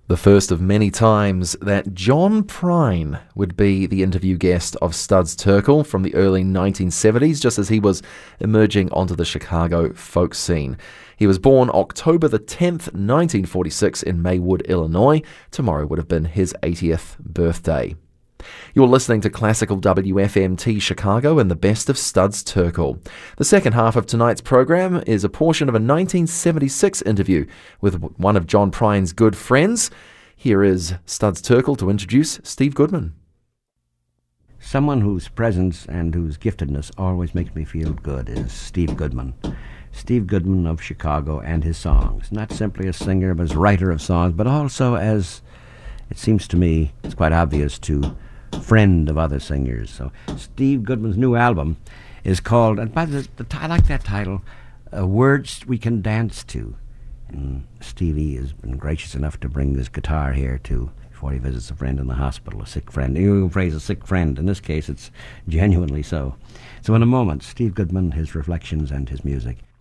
The first of many times that John Prine would be the interview guest of Studs Terkel from the early 1970s, just as he was emerging onto the Chicago folk scene. He was born October the 10th, 1946 in Maywood, Illinois. Tomorrow would have been his 80th birthday. You're listening to Classical WFMT Chicago and the best of Studs Terkel. The second half of tonight's program is a portion of a 1976 interview with one of John Prine's good friends. Here is Studs Terkel to introduce Steve Goodman. Someone whose presence and whose giftedness always makes me feel good is Steve Goodman. Steve Goodman of Chicago and his songs. Not simply a singer, but as writer of songs, but also as, it seems to me, it's quite obvious, to friend of other singers. So Steve Goodman's new album is called, and by I like that title, Words We Can Dance To. And Stevie has been gracious enough to bring this guitar here before he visits a friend in the hospital, a sick friend. You phrase a sick friend. In this case, it's genuinely so. So in a moment, Steve Goodman, his reflections and his music.